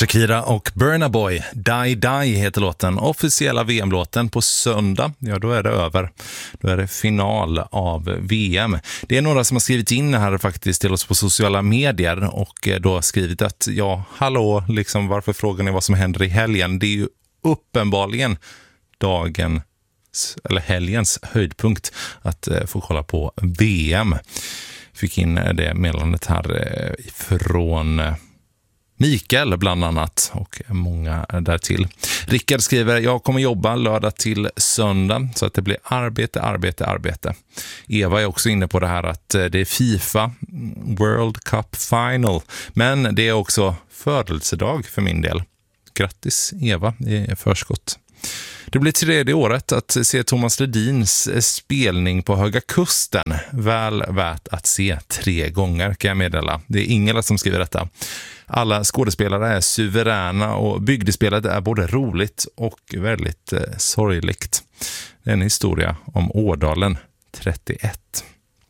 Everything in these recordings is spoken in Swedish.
Shakira och Burna Boy, Die Die heter låten. Officiella VM-låten på söndag, ja då är det över. Då är det final av VM. Det är några som har skrivit in här faktiskt till oss på sociala medier och då skrivit att ja, hallå, liksom varför frågar ni vad som händer i helgen? Det är ju uppenbarligen helgens höjdpunkt att få kolla på VM. Fick in det meddelandet här från Mikael bland annat och många därtill. Rickard skriver, jag kommer jobba lördag till söndag så att det blir arbete. Eva är också inne på det här att det är FIFA World Cup Final, men det är också födelsedag för min del. Grattis Eva i förskott. Det blir 3:e året att se Thomas Ledins spelning på Höga Kusten. Väl värt att se 3 gånger kan jag meddela. Det är Ingela som skriver detta. Alla skådespelare är suveräna och bygdespelet är både roligt och väldigt sorgligt. Det är en historia om Ådalen 31.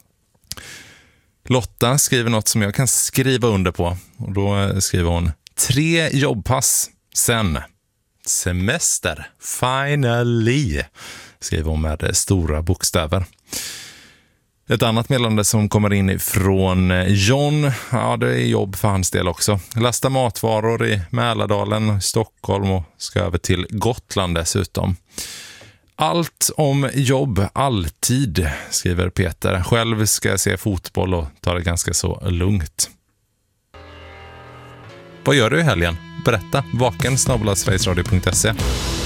Lotta skriver något som jag kan skriva under på. Och då skriver hon 3 jobbpass sen. Semester, finally, skriver hon med stora bokstäver. Ett annat meddelande som kommer in från John, ja det är jobb för hans del också. Lasta matvaror i Mälardalen, Stockholm och ska över till Gotland dessutom. Allt om jobb, alltid, skriver Peter. Själv ska jag se fotboll och ta det ganska så lugnt. Vad gör du i helgen? Berätta, vaken@sverigesradio.se.